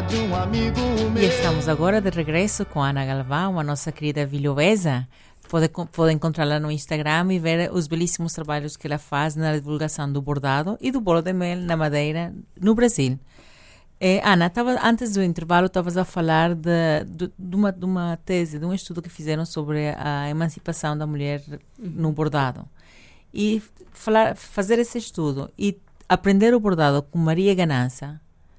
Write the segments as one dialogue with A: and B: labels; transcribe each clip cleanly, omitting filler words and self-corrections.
A: de um amigo meu.
B: E estamos agora de regresso com a Ana Galvão, a nossa querida vilhovesa. Pode encontrá-la no Instagram e ver os belíssimos trabalhos que ela faz na divulgação do bordado e do bolo de mel na Madeira, no Brasil. Ana, antes do intervalo, estavas a falar de uma tese, de um estudo que fizeram sobre a emancipação da mulher no bordado. E fazer esse estudo e aprender o bordado com Maria Ganassa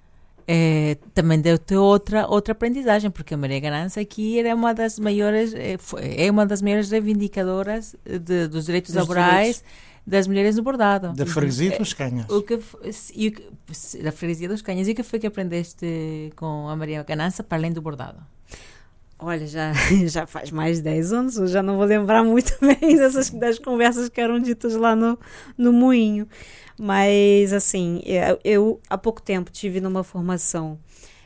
B: também deu-te outra aprendizagem, porque a Maria Ganassa aqui era uma das maiores, é uma das maiores reivindicadoras dos direitos laborais das mulheres no bordado.
C: Da freguesia dos Canhas.
B: Da freguesia dos Canhas. E o que foi que aprendeste com a Maria Ganassa, para além do bordado?
D: Olha, já faz mais de 10 anos, eu já não vou lembrar muito bem das conversas que eram ditas lá no Moinho. Mas, assim, eu há pouco tempo tive numa formação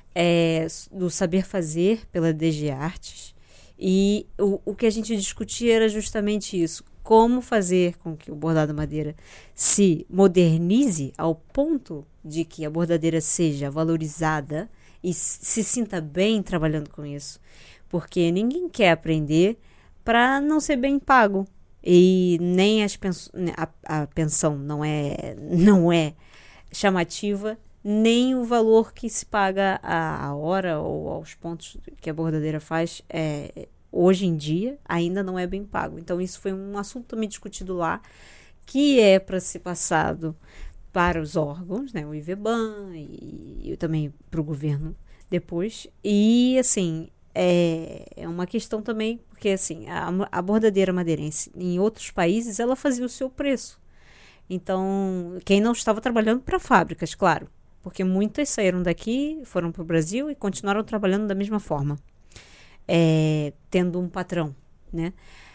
D: do Saber Fazer pela DG Artes, e o que a gente discutia era justamente isso: como fazer com que o bordado madeira se modernize ao ponto de que a bordadeira seja valorizada e se sinta bem trabalhando com isso. Porque ninguém quer aprender para não ser bem pago. E nem a pensão não é chamativa, nem o valor que se paga a hora ou aos pontos que a bordadeira faz hoje em dia ainda não é bem pago. Então isso foi um assunto também discutido lá, que é para ser passado para os órgãos, né, o IVEBAN e também para o governo depois. E assim, é uma questão também, porque assim, a bordadeira madeirense em outros países, ela fazia o seu preço. Então, quem não estava trabalhando para fábricas, claro, porque muitas saíram daqui, foram para o Brasil e continuaram trabalhando da mesma forma, tendo um patrão, né?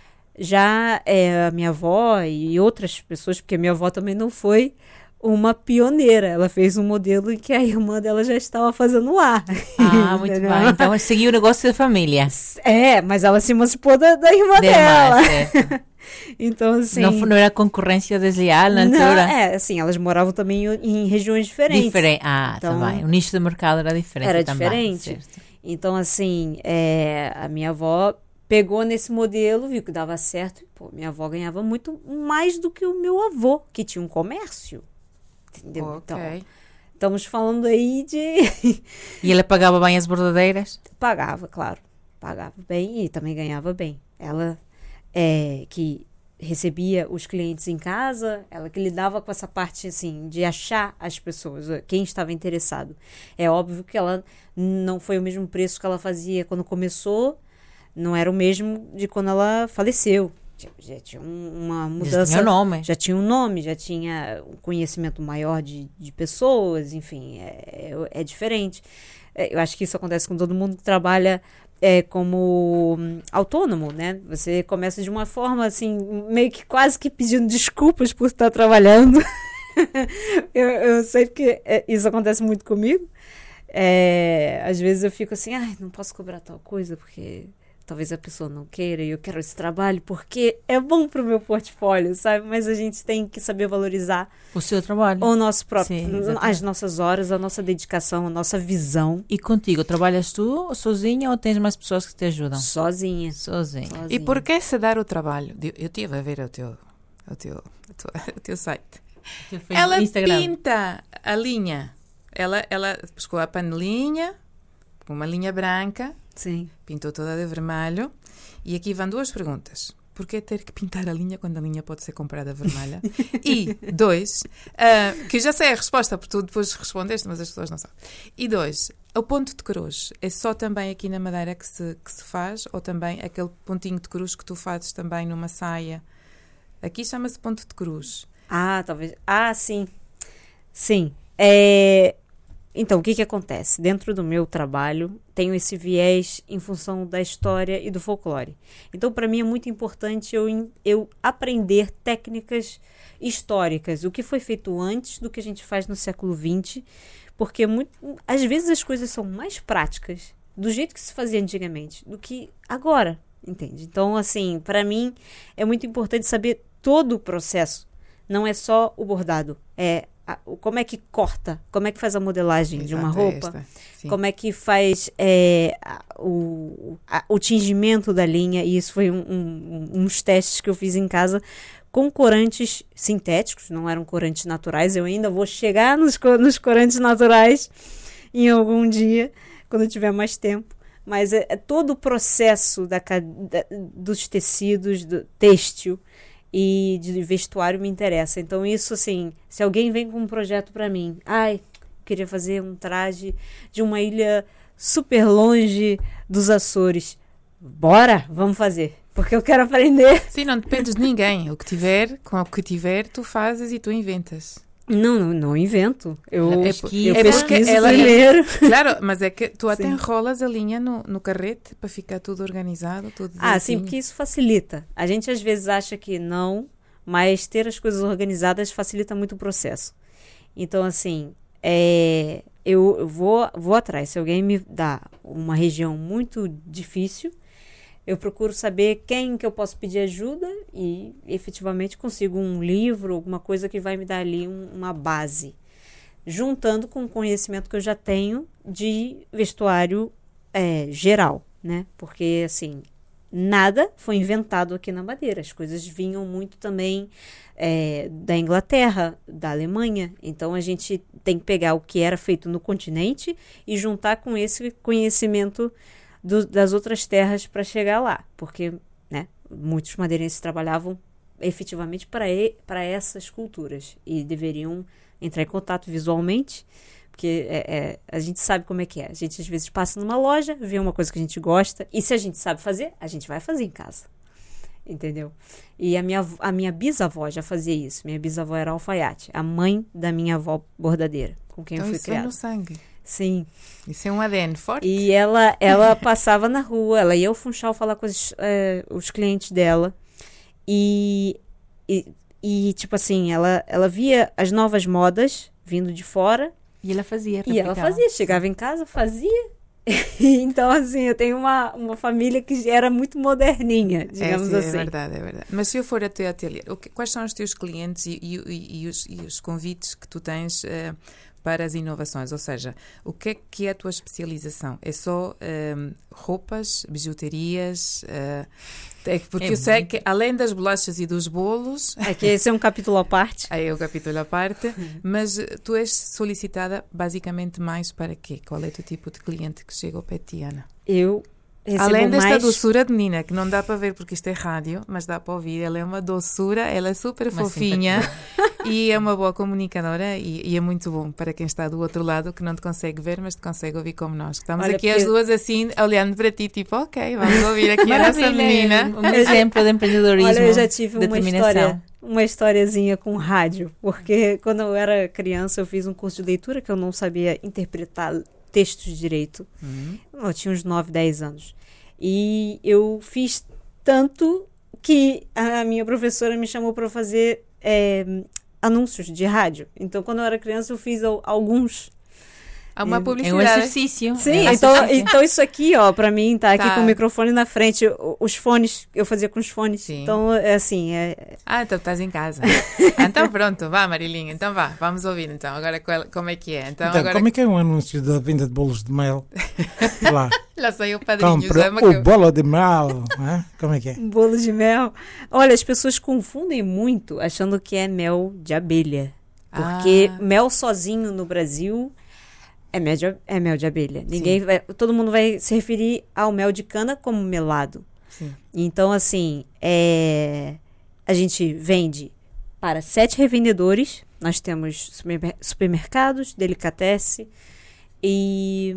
D: Já a minha avó e outras pessoas, porque a minha avó também não foi uma pioneira, ela fez um modelo em que a irmã dela já estava fazendo lá.
B: Ah, muito bem. Então seguiu o negócio da família.
D: Mas ela se emancipou da irmã dela. Então, assim...
B: Não era concorrência desleal na altura?
D: Assim, elas moravam também em regiões diferentes.
B: Então, tá bem. O nicho do mercado era diferente.
D: Era
B: também,
D: diferente.
B: Certo.
D: Então, assim, a minha avó pegou nesse modelo, viu que dava certo. Pô, minha avó ganhava muito mais do que o meu avô, que tinha um comércio. Entendeu?
E: Okay.
D: Então, estamos falando aí de...
B: E ela pagava bem as bordadeiras?
D: Pagava, claro. Pagava bem e também ganhava bem. Ela que recebia os clientes em casa, ela que lidava com essa parte, assim, de achar as pessoas, quem estava interessado. É óbvio que ela não foi o mesmo preço que ela fazia quando começou, não era o mesmo de quando ela faleceu. Já tinha uma mudança. Já tinha um nome, já tinha um conhecimento maior de pessoas, enfim, é diferente. Eu acho que isso acontece com todo mundo que trabalha como autônomo, né? Você começa de uma forma, assim, meio que quase que pedindo desculpas por estar trabalhando. eu sei que isso acontece muito comigo. Às vezes eu fico assim, não posso cobrar tal coisa porque... talvez a pessoa não queira e eu quero esse trabalho porque é bom pro meu portfólio, sabe? Mas a gente tem que saber valorizar
B: o seu trabalho,
D: o nosso próprio, as nossas horas, a nossa dedicação, a nossa visão.
B: E contigo, trabalhas tu sozinha ou tens mais pessoas que te ajudam?
D: Sozinha.
E: E por que se dar o trabalho? Eu estive a ver o teu site. Ela pinta a linha. Ela buscou a panelinha com uma linha branca.
D: Sim.
E: Pintou toda de vermelho. E aqui vão duas perguntas. Porquê ter que pintar a linha quando a linha pode ser comprada vermelha? E dois, que eu já sei a resposta, porque tu depois respondeste, mas as pessoas não sabem. E dois, o ponto de cruz é só também aqui na Madeira que se faz? Ou também aquele pontinho de cruz que tu fazes também numa saia? Aqui chama-se ponto de cruz.
D: Talvez. Sim. Sim. Então, o que acontece? Dentro do meu trabalho, tenho esse viés em função da história e do folclore. Então, para mim, é muito importante eu aprender técnicas históricas, o que foi feito antes do que a gente faz no século XX, porque às vezes as coisas são mais práticas, do jeito que se fazia antigamente, do que agora, entende? Então, assim, para mim, é muito importante saber todo o processo. Não é só o bordado, é como é que corta, como é que faz a modelagem de uma
E: Exato,
D: roupa,
E: sim.
D: como é que faz o tingimento da linha, e isso foi uns testes que eu fiz em casa com corantes sintéticos, não eram corantes naturais. Eu ainda vou chegar nos corantes naturais em algum dia, quando eu tiver mais tempo. Mas é todo o processo dos tecidos, do têxtil e de vestuário me interessa. Então isso, assim, se alguém vem com um projeto para mim, queria fazer um traje de uma ilha super longe dos Açores, bora, vamos fazer, porque eu quero aprender.
E: Sim, não dependes de ninguém. O que tiver, com o que tiver, tu fazes e tu inventas.
D: Não invento. Eu
B: pesquiso.
D: pesquiso
E: ela-
D: primeiro.
E: Claro, mas é que tu até
D: Sim.
E: enrolas a linha no carrete para ficar tudo organizado, tudo
D: Sim,
E: direitinho.
D: porque isso facilita. A gente às vezes acha que não, mas ter as coisas organizadas facilita muito o processo. Então, assim, eu vou atrás. Se alguém me dá uma região muito difícil, eu procuro saber quem que eu posso pedir ajuda e efetivamente consigo um livro, alguma coisa que vai me dar ali uma base, juntando com o conhecimento que eu já tenho de vestuário geral, né? Porque, assim, nada foi inventado aqui na Madeira. As coisas vinham muito também da Inglaterra, da Alemanha. Então, a gente tem que pegar o que era feito no continente e juntar com esse conhecimento das outras terras para chegar lá. Porque, né, muitos madeirenses trabalhavam efetivamente para essas culturas e deveriam entrar em contato visualmente, porque a gente sabe como é que é. A gente às vezes passa numa loja, vê uma coisa que a gente gosta, e se a gente sabe fazer, a gente vai fazer em casa. Entendeu? E a minha bisavó já fazia isso. Minha bisavó era alfaiate, a mãe da minha avó bordadeira, com quem
E: Então
D: eu fui
E: isso é
D: criada.
E: no sangue.
D: Sim.
E: Isso é um ADN forte.
D: E ela passava na rua, ela ia ao Funchal falar com os clientes dela. E tipo assim, ela via as novas modas vindo de fora.
B: E ela fazia,
D: E ela
B: replicava.
D: fazia, chegava em casa, fazia. Então, assim, eu tenho uma família que era muito moderninha, digamos
E: sim,
D: assim.
E: É verdade, é verdade. Mas se eu for até ateliê, quais são os teus clientes e os convites que tu tens para as inovações? Ou seja, o que é a tua especialização? É só roupas, bijuterias? Porque eu sei que além das bolachas e dos bolos...
D: É que esse é um capítulo à parte.
E: Aí é o capítulo à parte. Mas tu és solicitada basicamente mais para quê? Qual é o teu tipo de cliente que chega ao pé de ti, Ana?
D: Eu recebo
E: Além desta
D: mais...
E: doçura de menina, que não dá para ver porque isto é rádio, mas dá para ouvir. Ela é uma doçura, ela é super
B: Uma
E: fofinha e é uma boa comunicadora e é muito bom para quem está do outro lado, que não te consegue ver, mas te consegue ouvir como nós. Estamos
D: Olha,
E: aqui as duas assim, olhando para ti, tipo, ok, vamos ouvir aqui a nossa
B: Maravilha,
E: menina.
B: um exemplo de empreendedorismo.
D: Olha, eu já tive
B: determinação.
D: uma historiazinha com rádio, porque quando eu era criança eu fiz um curso de leitura que eu não sabia interpretar textos direito. Eu tinha uns 9, 10 anos. E eu fiz tanto que a minha professora me chamou para fazer anúncios de rádio. Então, quando eu era criança, eu fiz alguns.
E: Há uma
B: É um
E: publicidade.
B: exercício.
D: Sim,
B: É um exercício.
D: então isso aqui, ó, pra mim, tá aqui
E: Tá.
D: com o microfone na frente. Os fones, eu fazia com os fones.
E: Sim.
D: Então, é assim,
E: Então estás em casa. Então pronto, vá Marilinha, então vá, vamos ouvir então. Agora como é que é? Então, agora
A: como é que é um anúncio da venda de bolos de mel? Lá,
E: lá saiu o padrinho.
A: compra o bolo de mel. Como é que é?
D: um bolo de mel. Olha, as pessoas confundem muito achando que é mel de abelha. Porque mel sozinho no Brasil é mel de abelha. Todo mundo vai se referir ao mel de cana como melado.
E: Sim.
D: Então, assim, a gente vende para 7 revendedores. Nós temos supermercados, delicatessen e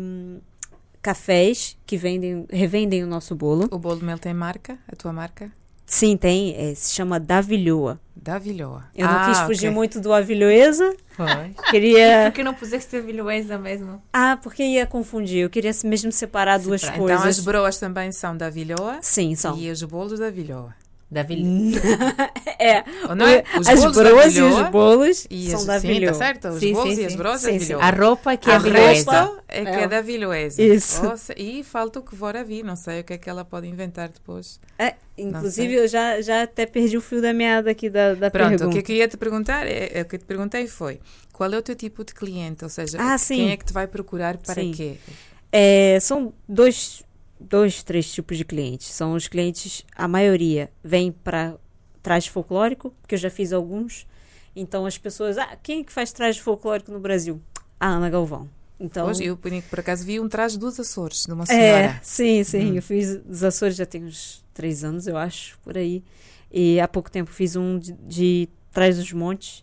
D: cafés que revendem o nosso bolo.
E: O bolo de mel tem marca? A tua marca?
D: Sim, tem. Se chama Davilhoa.
E: Davilhoa.
D: Eu não quis fugir
E: ok.
D: muito do avilhoesa.
B: Foi.
D: Queria...
B: Por que não puseste a vilhoesa mesmo?
D: porque ia confundir. Eu queria mesmo separar duas
B: Separar.
D: coisas.
E: Então as broas também são da Vilhoa
D: Sim, são.
E: e os bolos da Vilhoa.
B: Da Vilhoa.
E: Ou não é? Os
D: as
E: bolos da
D: broas e
E: Vilhoa.
D: os bolos
E: E
D: são
E: as-
D: da
E: sim,
D: Vilhoa.
E: tá certo? Os
D: Sim,
E: bolos
D: sim,
E: e as
D: sim.
E: brosas
D: Sim,
E: da
D: sim.
E: Vilhoa.
B: A roupa que é
E: A
B: vilhoesa.
E: resto é que é da Vilhoesa.
D: Isso.
E: Nossa, e falta o que Vora vi. Não sei o que é que ela pode inventar depois.
D: Inclusive, eu já até perdi o fio da meada aqui da
E: Pronto,
D: pergunta.
E: o que eu queria te perguntar, o que eu te perguntei foi, qual é o teu tipo de cliente? Ou seja,
D: sim.
E: quem é que te vai procurar para
D: Sim.
E: quê?
D: São dois, três tipos de clientes. São os clientes, a maioria vem para traje folclórico, porque eu já fiz alguns. Então as pessoas, quem é que faz traje folclórico no Brasil? A Ana Galvão. Então,
E: Hoje, eu por acaso vi um traje dos Açores, de uma senhora.
D: sim. Eu fiz dos Açores já tem uns 3 anos, eu acho, por aí. E há pouco tempo fiz um de Trás dos Montes.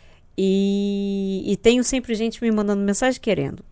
D: E tenho sempre gente me mandando mensagem querendo.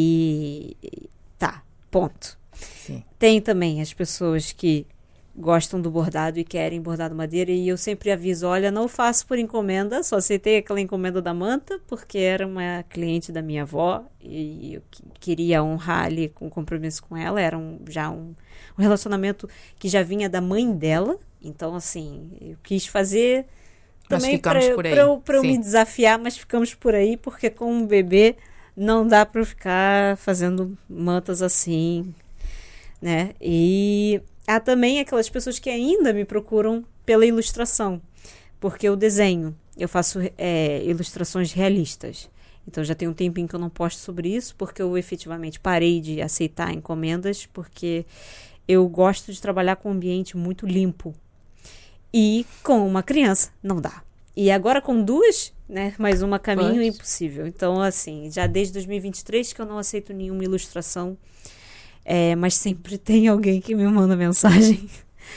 D: Ponto.
E: Sim.
D: Tem também as pessoas que gostam do bordado e querem bordado madeira, e eu sempre aviso, olha, não faço por encomenda, só aceitei aquela encomenda da manta, porque era uma cliente da minha avó, e eu queria honrar ali com compromisso com ela, era já um relacionamento que já vinha da mãe dela, então assim, eu quis fazer
E: Mas
D: também
E: ficamos por aí.
D: para eu
E: Sim.
D: me desafiar, mas ficamos por aí, porque com um bebê não dá para ficar fazendo mantas assim, né? E há também aquelas pessoas que ainda me procuram pela ilustração, porque eu desenho, eu faço ilustrações realistas. Então já tem um tempinho que eu não posto sobre isso, porque eu efetivamente parei de aceitar encomendas, porque eu gosto de trabalhar com um ambiente muito limpo. E com uma criança, não dá. E agora com 2, né, mais uma caminho,
B: Pois.
D: impossível. Então, assim, já desde 2023 que eu não aceito nenhuma ilustração, mas sempre tem alguém que me manda mensagem.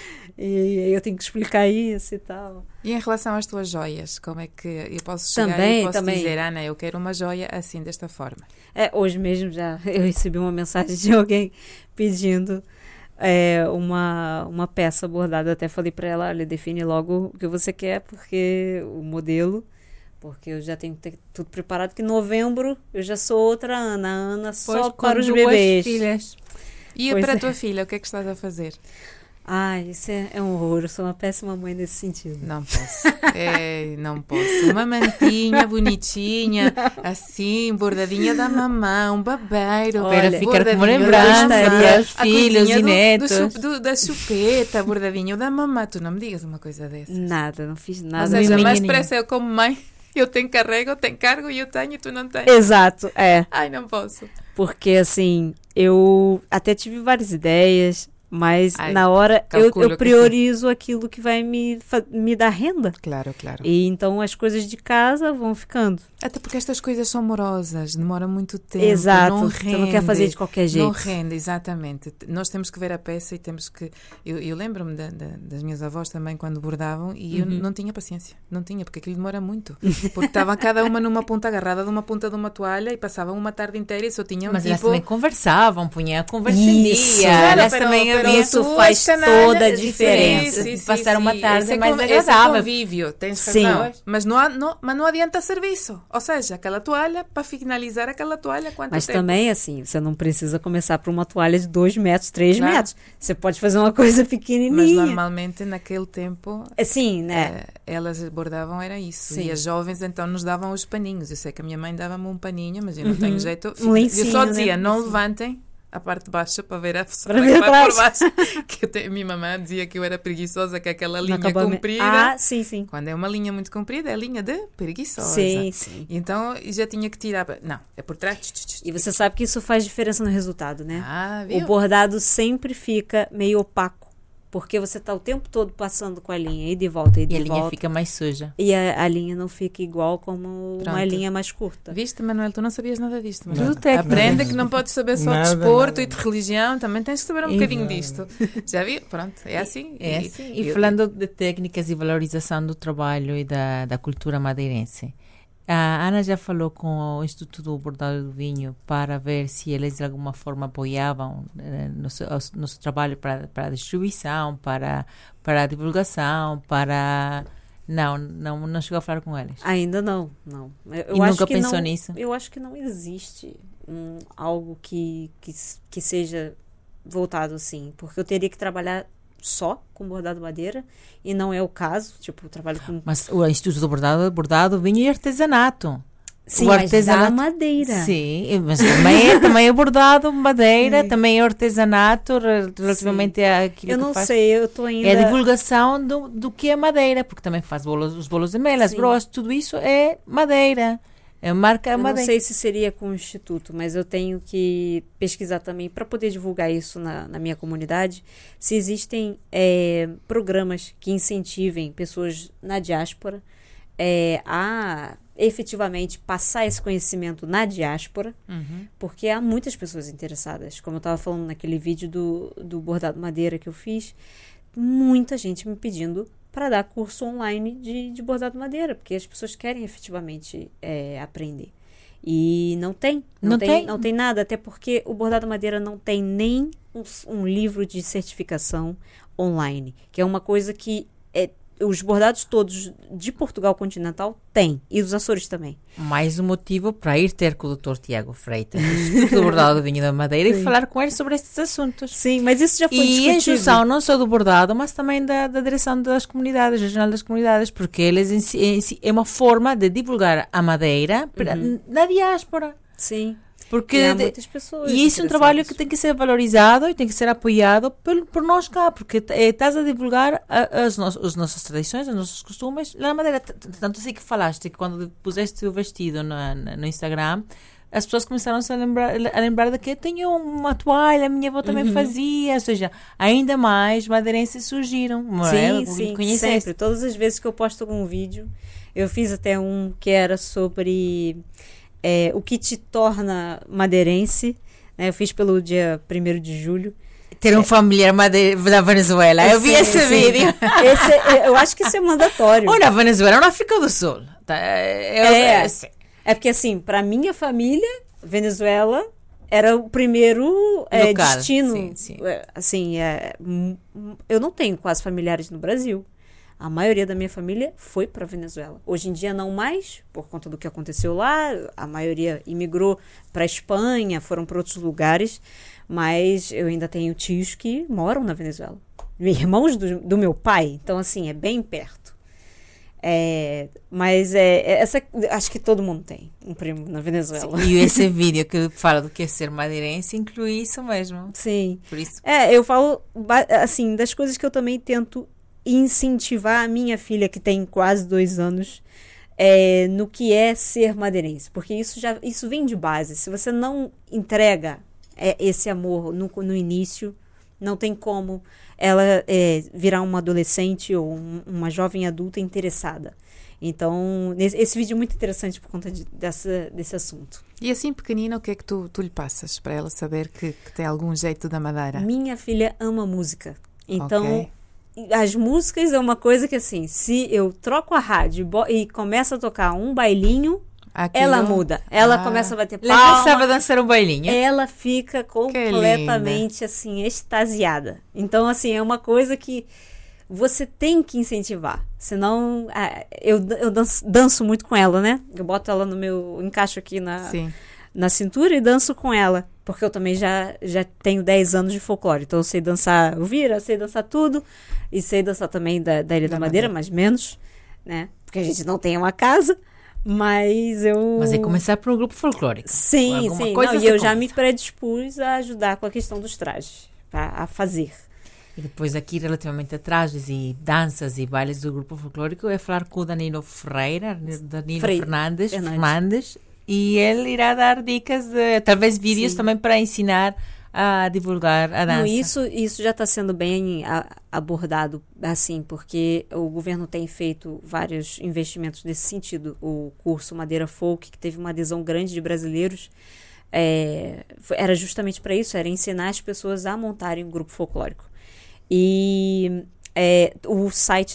D: E eu tenho que explicar isso e tal.
E: E em relação às tuas joias, como é que eu posso chegar
D: Também,
E: e posso
D: também.
E: dizer, Ana, eu quero uma joia assim, desta forma.
D: Hoje mesmo já eu recebi uma mensagem de alguém pedindo uma peça bordada. Até falei para ela, olha, define logo o que você quer, porque o modelo, porque eu já tenho que ter tudo preparado, que em novembro eu já sou outra Ana, a Ana só
B: Pois,
D: para
B: com
D: os
B: 2
D: bebês.
B: filhas.
E: E
D: Pois
E: para
D: é.
E: a tua filha, o que é que estás a fazer?
D: Isso é um horror, eu sou uma péssima mãe nesse sentido.
E: Não posso. Não posso. Uma mantinha bonitinha, assim, bordadinha da mamã, um babeiro.
D: Olha,
B: Para ficar como
E: bordadinho
B: lembrança
E: da mamã,
B: para os
E: a
B: filhos
E: coisinha
B: e netos.
E: da chupeta, bordadinho da mamã. Tu não me digas uma coisa dessa.
D: Nada, não fiz
E: Ou
D: nada.
E: seja, mais
B: menininha.
E: depressa eu como mãe, eu tenho carrego, eu tenho cargo e eu tenho e tu não tens.
D: Exato,
E: Ai, não posso.
D: porque assim, eu até tive várias ideias, mas
E: Ai,
D: na hora
E: calculo que
D: eu priorizo aquilo que vai me dar renda.
E: Claro, claro.
D: E então as coisas de casa vão ficando.
E: Até porque estas coisas são morosas, demoram muito tempo.
D: Exato.
E: Não
D: Você não quer fazer de qualquer jeito.
E: Não rende, exatamente. Nós temos que ver a peça e temos que. Eu lembro-me das minhas avós também quando bordavam e eu não tinha paciência. Não tinha, porque aquilo demora muito. Porque estava cada uma numa ponta agarrada de uma ponta de uma toalha e passavam uma tarde inteira e só tinham
B: Mas elas
E: tipo.
B: também conversavam, punha a conversa em
D: Isso.
B: dia.
D: Claro,
B: Elas também
E: pero
B: haviam
D: isso
E: tu
D: faz
E: és canalha,
D: toda a
E: é
D: diferença.
E: diferente.
B: Passar uma tarde
E: Esse
B: mais
E: esse
B: agradável.
E: convívio, tens
D: Sim.
E: razão. Mas não adianta serviço. Ou seja, aquela toalha, para finalizar aquela toalha, quanto
D: Mas
E: tempo?
D: também, assim, você não precisa começar por uma toalha de 2 metros, 3
E: Claro.
D: metros. Você pode fazer uma coisa
E: Mas
D: pequenininha.
E: normalmente naquele tempo
D: Assim, né?
E: elas bordavam era isso.
D: Sim.
E: E as jovens então nos davam os paninhos. Eu sei que a minha mãe dava-me um paninho, mas eu não tenho jeito.
D: Um lencinho,
E: Eu só dizia,
D: né?
E: não levantem a parte de baixo para ver a pessoa
D: Para
E: que
D: ver
E: vai por
D: atrás.
E: baixo. Minha mamãe dizia que eu era preguiçosa, que aquela
D: No
E: linha
D: acabamento.
E: comprida.
D: Sim, sim.
E: Quando é uma linha muito comprida, é a linha de preguiçosa.
D: Sim, sim.
E: Então já tinha que tirar. Não, é por trás.
D: E você sabe que isso faz diferença no resultado, né?
E: Ah,
D: O
E: viu?
D: bordado sempre fica meio opaco, porque você tá o tempo todo passando com a linha, e de volta, e de
B: E a linha
D: volta.
B: fica mais suja.
D: E a linha não fica igual como uma
E: Pronto.
D: linha mais curta.
E: Viste, Manuel? Tu não sabias nada disto. Mas
B: Tudo técnico.
E: aprende que não podes saber só de
A: Nada,
E: desporto
A: nada.
E: e de religião, também tens que saber um bocadinho disto. Já viu? Pronto, é assim.
B: É assim. E falando de técnicas e valorização do trabalho e da cultura madeirense, a Ana já falou com o Instituto do Bordado do Vinho para ver se eles de alguma forma apoiavam nosso trabalho para a distribuição, para a divulgação, para... Não chegou a falar com eles.
D: Ainda não. Eu
B: E
D: acho
B: nunca
D: que
B: pensou
D: não,
B: nisso?
D: Eu acho que não existe algo que seja voltado assim, porque eu teria que trabalhar só com bordado madeira, e não é o caso, tipo, eu trabalho com...
B: Mas o Instituto do Bordado vinho e artesanato.
D: Sim,
B: o
D: mas da madeira.
B: Sim, mas também é bordado, madeira, também é artesanato relativamente àquilo
D: eu
B: que
D: não
B: faz.
D: sei, eu estou ainda...
B: É a divulgação do que é madeira, porque também faz os bolos de mel, as
D: Sim.
B: broas, tudo isso é madeira. É marca
D: Eu
B: madeira.
D: não sei se seria com o Instituto, mas eu tenho que pesquisar também para poder divulgar isso na minha comunidade, se existem programas que incentivem pessoas na diáspora a efetivamente passar esse conhecimento na diáspora, porque há muitas pessoas interessadas. Como eu estava falando naquele vídeo do bordado madeira que eu fiz, muita gente me pedindo para dar curso online de bordado madeira, porque as pessoas querem efetivamente aprender. E não tem nada, até porque o bordado madeira não tem nem um livro de certificação online, que é uma coisa que os bordados todos de Portugal continental têm, e dos Açores também.
B: Mais um motivo para ir ter com o Dr. Tiago Freitas, do Instituto do Bordado do Vinho da Madeira,
D: Sim.
B: e falar com ele sobre estes assuntos.
D: Sim, mas isso já foi
B: E
D: discutido.
B: em junção não só do bordado, mas também da direção das comunidades, regional das comunidades, porque eles é uma forma de divulgar a madeira na diáspora.
D: Sim.
B: Porque
D: E há muitas pessoas
B: e isso é um trabalho que
D: interessadas.
B: tem que ser valorizado e tem que ser apoiado por nós cá, porque estás a divulgar as nossas tradições, os nossos costumes na madeira. Tanto assim que falaste que quando puseste o vestido no Instagram, as pessoas começaram-se a lembrar de que eu tenho uma toalha, a minha avó também fazia, ou seja, ainda mais madeirenses surgiram. Não é?
D: Sim,
B: Conheceste.
D: sempre. Todas as vezes que eu posto algum vídeo, eu fiz até um que era sobre o que te torna madeirense, né? Eu fiz pelo dia 1º de julho.
B: Ter um familiar da Venezuela. Eu vi esse vídeo.
D: Eu acho que isso é mandatório.
B: Ou na Venezuela ou na África do Sul. Tá?
D: É porque, assim, para minha família, Venezuela era o primeiro
B: Local,
D: destino.
B: sim.
D: Assim, eu não tenho quase familiares no Brasil. A maioria da minha família foi para Venezuela. Hoje em dia não mais, por conta do que aconteceu lá. A maioria imigrou para a Espanha, foram para outros lugares. Mas eu ainda tenho tios que moram na Venezuela. Irmãos do meu pai. Então, assim, é bem perto. Mas essa acho que todo mundo tem um primo na Venezuela.
B: Sim, e esse vídeo que fala do que é ser madeirense inclui isso mesmo.
D: Sim.
B: Por isso.
D: Eu falo, assim, das coisas que eu também tento incentivar a minha filha, que tem quase 2 anos, no que é ser madeirense. Porque isso vem de base. Se você não entrega esse amor no início, não tem como ela virar uma adolescente ou uma jovem adulta interessada. Então, esse vídeo é muito interessante por conta desse assunto.
E: E assim pequenina, o que é que tu lhe passas para ela saber que tem algum jeito da madeira?
D: Minha filha ama música. Então,
E: Ok.
D: as músicas é uma coisa que, assim, se eu troco a rádio e começa a tocar um bailinho,
E: Aquilo-
D: ela muda. Ela começa a bater
B: Ela já sabe
D: palma.
B: dançar um bailinho.
D: Ela fica completamente, assim, extasiada. Então, assim, é uma coisa que você tem que incentivar. Senão, eu danço muito com ela, né? Eu boto ela encaixo aqui
E: Sim.
D: na cintura e danço com ela. Porque eu também já tenho 10 anos de folclore. Então eu sei dançar Elvira, sei dançar tudo. E sei dançar também da Ilha da Madeira, mas menos, né? Porque a gente não tem uma casa. Mas eu...
B: Mas é começar por um grupo folclórico.
D: Sim,
B: Alguma
D: sim.
B: coisa
D: Não,
B: se
D: e eu já
B: começa.
D: me predispus a ajudar com a questão dos trajes. A fazer.
B: E depois aqui, relativamente a trajes e danças e bailes do grupo folclórico, é falar com o Danilo Fernandes, e ele irá dar dicas, talvez vídeos
D: Sim.
B: também para ensinar a divulgar a dança.
D: Não, isso já está sendo bem abordado, assim, porque o governo tem feito vários investimentos nesse sentido. O curso Madeira Folk, que teve uma adesão grande de brasileiros, era justamente para isso, era ensinar as pessoas a montarem um grupo folclórico. E o site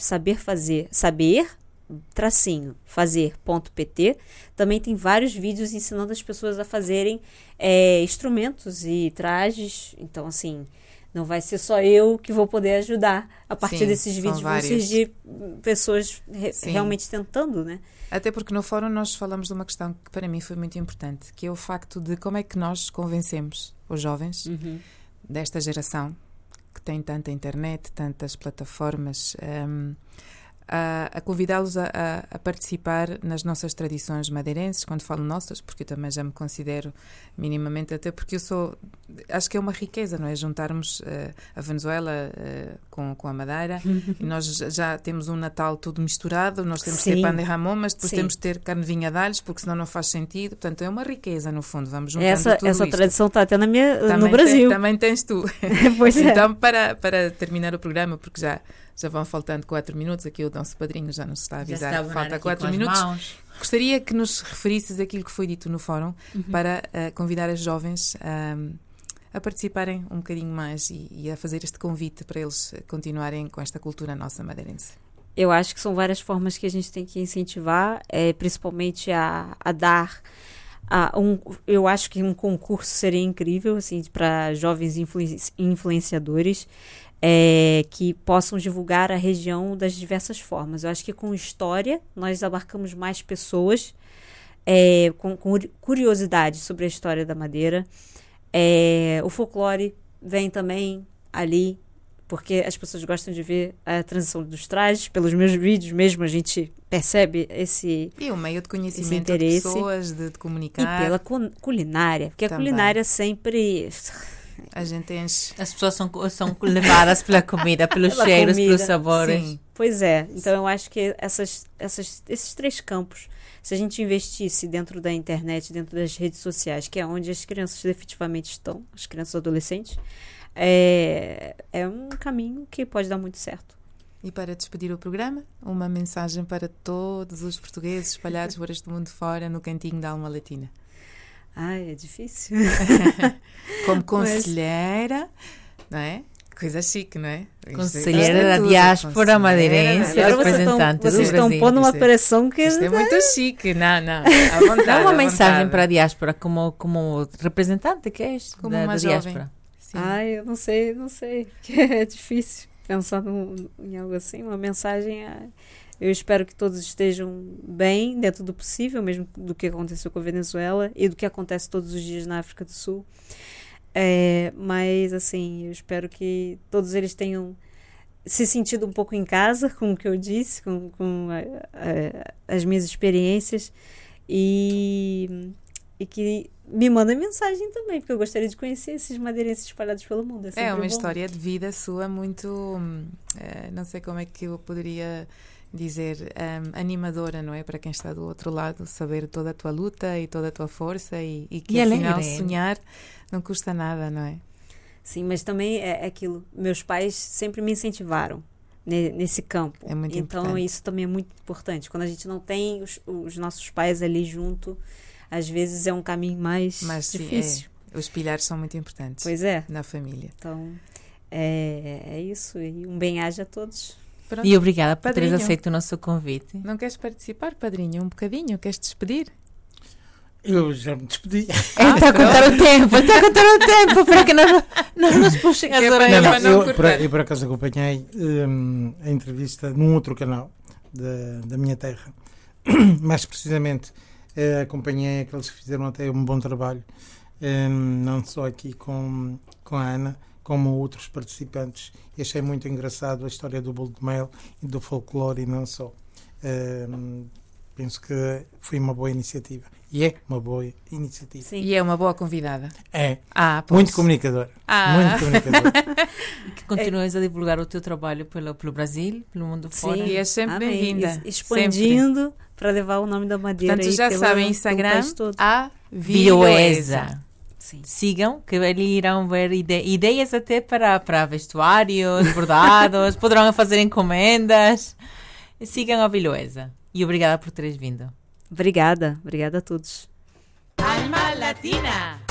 D: saber-fazer.pt também tem vários vídeos ensinando as pessoas a fazerem instrumentos e trajes. Então, assim, não vai ser só eu que vou poder ajudar. A partir
E: Sim,
D: desses
E: são
D: vídeos vão
E: vários.
D: surgir pessoas
E: Sim.
D: realmente tentando, né?
E: Até porque no fórum nós falamos de uma questão que para mim foi muito importante, que é o facto de como é que nós convencemos os jovens desta geração tem tanta internet, tantas plataformas, a convidá-los a participar nas nossas tradições madeirenses. Quando falo nossas, porque eu também já me considero minimamente, até porque acho que é uma riqueza, não é? Juntarmos a Venezuela com a Madeira, e nós já temos um Natal tudo misturado, nós temos que ter pão de Ramon, mas depois temos que ter carne de vinha de alhos, porque senão não faz sentido. Portanto, é uma riqueza, no fundo, vamos juntando tudo
D: essa
E: isto.
D: tradição está até no Brasil.
E: Também tens tu.
D: Pois
E: Então, para terminar o programa, porque já vão faltando 4 minutos, aqui o nosso padrinho já nos está a avisar que falta 4 minutos. Gostaria que nos referisses aquilo que foi dito no fórum, para convidar as jovens a participarem um bocadinho mais e a fazer este convite para eles continuarem com esta cultura nossa madeirense.
D: Eu acho que são várias formas que a gente tem que incentivar, principalmente a dar... eu acho que um concurso seria incrível, assim, para jovens influenciadores, que possam divulgar a região das diversas formas. Eu acho que com história nós abarcamos mais pessoas, com curiosidade sobre a história da Madeira. O folclore vem também ali, porque as pessoas gostam de ver a transição dos trajes. Pelos meus vídeos mesmo a gente percebe esse interesse.
E: E o meio de conhecimento de pessoas, de comunicar.
D: E pela culinária, porque também. A culinária sempre...
E: A gente enche.
B: As pessoas são levadas pela comida, pelos cheiros, pelos sabores.
E: Sim.
D: Pois é. Então eu acho que esses 3 campos, se a gente investisse dentro da internet, dentro das redes sociais, que é onde as crianças efetivamente estão, as crianças e adolescentes, é um caminho que pode dar muito certo.
E: E para despedir o programa, uma mensagem para todos os portugueses espalhados por este mundo fora, no cantinho da alma latina.
D: Ai, é difícil.
E: Como conselheira, não é? Coisa chique, não é?
B: Conselheira da diáspora madeirense, representante do Brasil.
D: Vocês estão pondo uma pressão que...
E: Isto é muito chique. Não, à vontade.
B: Dá uma mensagem para a diáspora, como representante que és da diáspora.
E: Sim.
D: Ai, eu não sei. É difícil pensar em algo assim. Uma mensagem... Eu espero que todos estejam bem, dentro do possível, mesmo do que aconteceu com a Venezuela e do que acontece todos os dias na África do Sul. Mas, assim, eu espero que todos eles tenham se sentido um pouco em casa com o que eu disse, com as minhas experiências, e que me mandem mensagem também, porque eu gostaria de conhecer esses madeirenses espalhados pelo mundo.
E: É uma história de vida sua muito... não sei como é que eu poderia... dizer, animadora, não é? Para quem está do outro lado, saber toda a tua luta e toda a tua força e que afinal sonhar não custa nada, não é?
D: Sim, mas também é aquilo, meus pais sempre me incentivaram nesse campo.
E: É muito
D: então
E: importante.
D: Isso também é muito importante. Quando a gente não tem os nossos pais ali junto, às vezes é um caminho mais difícil.
E: Sim, os pilares são muito importantes.
D: Pois é.
E: Na família.
D: Então, é isso. E um bem-aja a todos.
B: Pronto. E obrigada por teres aceito o nosso convite.
E: Não queres participar, padrinho? Um bocadinho? Queres despedir?
A: Eu já me despedi.
B: Ele está a contar o tempo, para que não nos puxem as orelhas.
A: Eu por acaso acompanhei a entrevista num outro canal da minha terra. Mais precisamente, acompanhei aqueles que fizeram até um bom trabalho, não só aqui com a Ana, como outros participantes. E achei muito engraçado a história do bolo de mel e do folclore, e não só. Penso que foi uma boa iniciativa. E é uma boa iniciativa.
E: Sim. E é uma boa convidada.
A: É. Muito comunicadora. Muito comunicadora.
B: E que continues a divulgar o teu trabalho pelo Brasil, pelo mundo fora.
E: E é sempre bem-vinda.
D: Expandindo para levar o nome da Madeira.
E: Portanto, já sabem, Instagram, a
B: Vilhoesa. Sim. Sigam, que ali irão ver ideias até para vestuários, bordados, poderão fazer encomendas. Sigam a Vilhoesa. E obrigada por teres vindo.
D: Obrigada a todos.
B: Alma Latina.